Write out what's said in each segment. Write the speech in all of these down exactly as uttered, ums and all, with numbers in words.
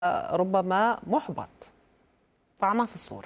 ربما محبط. ضعنا في الصورة.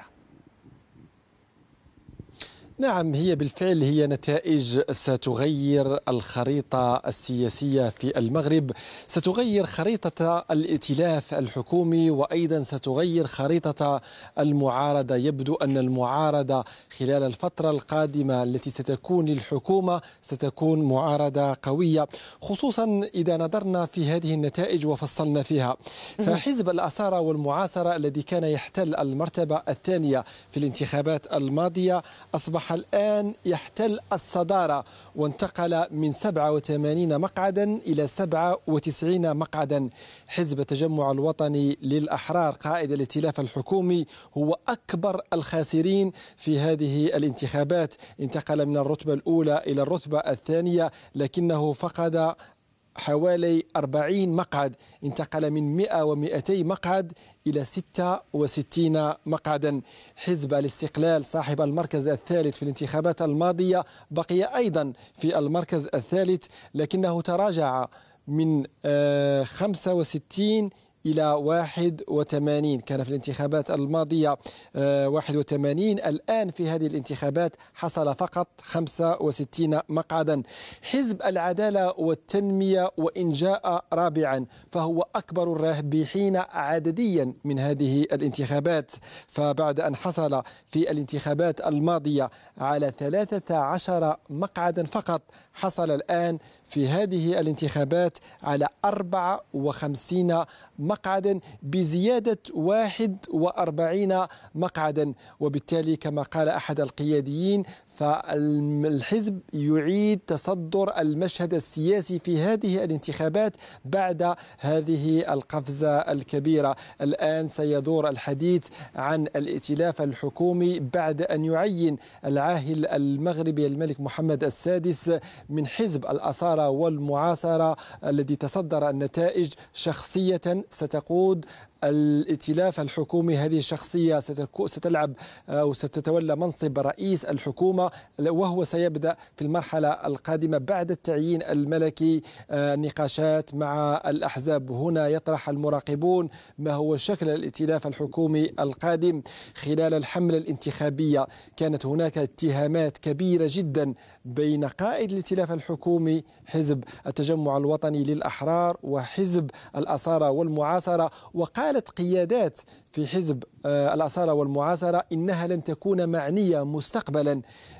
نعم، هي بالفعل هي نتائج ستغير الخريطة السياسية في المغرب، ستغير خريطة الائتلاف الحكومي، وأيضا ستغير خريطة المعارضة. يبدو أن المعارضة خلال الفترة القادمة التي ستكون للحكومة ستكون معارضة قوية، خصوصا إذا نظرنا في هذه النتائج وفصلنا فيها. فحزب الأصالة والمعاصرة الذي كان يحتل المرتبة الثانية في الانتخابات الماضية أصبح الآن يحتل الصدارة، وانتقل من سبعة وثمانين مقعدا إلى سبعة وتسعين مقعدا. حزب التجمع الوطني للأحرار قائد الائتلاف الحكومي هو أكبر الخاسرين في هذه الانتخابات، انتقل من الرتبة الأولى إلى الرتبة الثانية، لكنه فقد حوالي أربعين مقعد، انتقل من مئة ومئتي مقعد إلى ستة وستين مقعدا. حزب الاستقلال صاحب المركز الثالث في الانتخابات الماضية بقي أيضا في المركز الثالث، لكنه تراجع من خمسة وستين إلى واحد وثمانين. كان في الانتخابات الماضية واحد وثمانين، الآن في هذه الانتخابات حصل فقط خمسة وستين مقعدا. حزب العدالة والتنمية وإن جاء رابعا فهو أكبر الرابحين عدديا من هذه الانتخابات، فبعد أن حصل في الانتخابات الماضية على ثلاثة عشر مقعدا فقط، حصل الآن في هذه الانتخابات على أربعة وخمسين مقعدا بزيادة واحد وأربعين مقعدا. وبالتالي كما قال أحد القياديين فالحزب يعيد تصدر المشهد السياسي في هذه الانتخابات بعد هذه القفزة الكبيرة. الآن سيدور الحديث عن الائتلاف الحكومي بعد أن يعين العاهل المغربي الملك محمد السادس من حزب الأصالة والمعاصرة الذي تصدر النتائج شخصية ستقود الائتلاف الحكومي. هذه الشخصية ستلعب أو ستتولى منصب رئيس الحكومة، وهو سيبدأ في المرحلة القادمة بعد التعيين الملكي نقاشات مع الأحزاب. هنا يطرح المراقبون ما هو شكل الائتلاف الحكومي القادم. خلال الحملة الانتخابية كانت هناك اتهامات كبيرة جدا بين قائد الائتلاف الحكومي حزب التجمع الوطني للأحرار وحزب الأصالة والمعاصرة، وقال قيادات في حزب الأصالة والمعاصرة إنها لن تكون معنية مستقبلا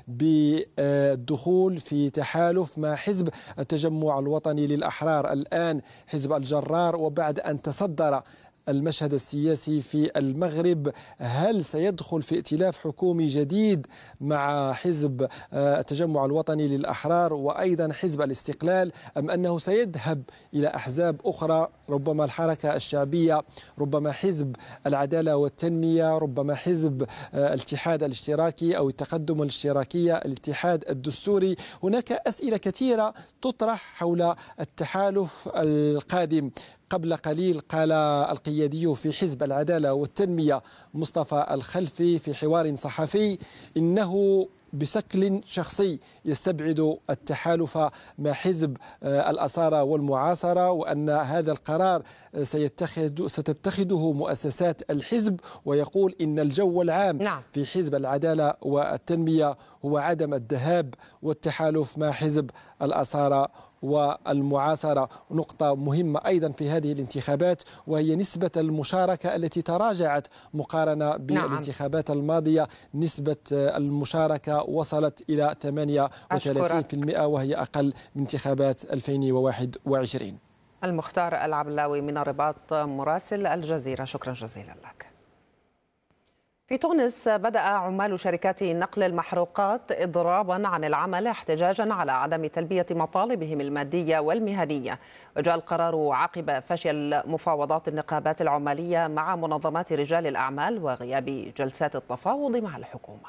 بالدخول في تحالف مع حزب التجمع الوطني للأحرار. الآن حزب الجرار وبعد أن تصدر المشهد السياسي في المغرب، هل سيدخل في ائتلاف حكومي جديد مع حزب التجمع الوطني للأحرار وأيضا حزب الاستقلال، أم أنه سيذهب إلى أحزاب أخرى، ربما الحركة الشعبية، ربما حزب العدالة والتنمية، ربما حزب الاتحاد الاشتراكي أو التقدم الاشتراكية، الاتحاد الدستوري؟ هناك أسئلة كثيرة تطرح حول التحالف القادم. قبل قليل قال القيادي في حزب العدالة والتنمية مصطفى الخلفي في حوار صحفي إنه بشكل شخصي يستبعد التحالف مع حزب الأصالة والمعاصرة، وأن هذا القرار سيتخذ ستتخذه مؤسسات الحزب، ويقول إن الجو العام نعم. في حزب العدالة والتنمية هو عدم الذهاب والتحالف مع حزب الأصالة والمعاصرة. نقطة مهمة أيضا في هذه الانتخابات وهي نسبة المشاركة التي تراجعت مقارنة بالانتخابات نعم. الماضية. نسبة المشاركة وصلت إلى ثمانية وثلاثين بالمئة وهي أقل من انتخابات ألفين وواحد وعشرين. المختار العبلاوي من الرباط مراسل الجزيرة، شكرا جزيلا لك. في تونس بدأ عمال شركات نقل المحروقات إضرابا عن العمل احتجاجا على عدم تلبية مطالبهم المادية والمهنية، وجاء القرار عقب فشل مفاوضات النقابات العمالية مع منظمات رجال الأعمال وغياب جلسات التفاوض مع الحكومة.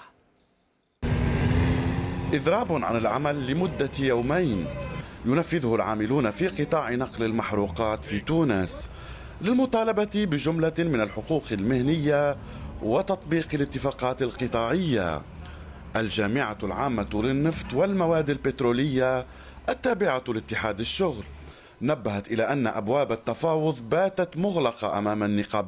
إضراب عن العمل لمدة يومين ينفذه العاملون في قطاع نقل المحروقات في تونس للمطالبة بجملة من الحقوق المهنية وتطبيق الاتفاقات القطاعية. الجامعة العامة للنفط والمواد البترولية التابعة لاتحاد الشغل نبهت إلى أن أبواب التفاوض باتت مغلقة أمام النقابات